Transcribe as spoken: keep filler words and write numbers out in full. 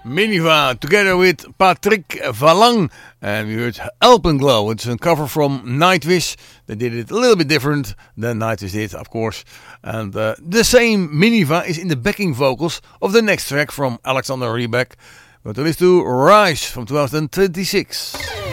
Miniva together with Patrick Valang, and we heard Alpenglow. It's a cover from Nightwish. They did it a little bit different than Nightwish did, of course. And uh, the same Miniva is in the backing vocals of the next track from Alexander Rybak. But to listen to Rise from twenty twenty-six.